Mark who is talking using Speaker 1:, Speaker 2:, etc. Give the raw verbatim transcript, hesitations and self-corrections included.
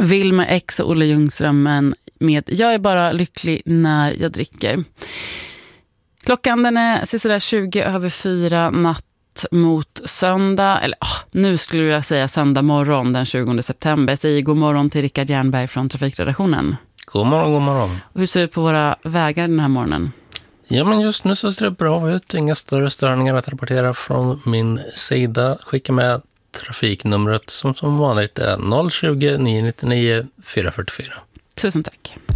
Speaker 1: Wilmer X och Olle Ljungström med Jag är bara lycklig när jag dricker. Klockan den är sådär tjugo över fyra natt mot söndag. Eller oh, nu skulle jag säga söndag morgon den tjugonde september. Jag säger god morgon till Rickard Jernberg från Trafikredaktionen.
Speaker 2: God morgon, god morgon.
Speaker 1: Och hur ser det på våra vägar den här morgonen?
Speaker 2: Ja, men just nu så ser det bra ut. Inga större störningar att rapportera från min sida. Skicka med trafiknumret som som vanligt är noll tjugo, nio nio nio, fyra fyra fyra.
Speaker 1: Tusen tack.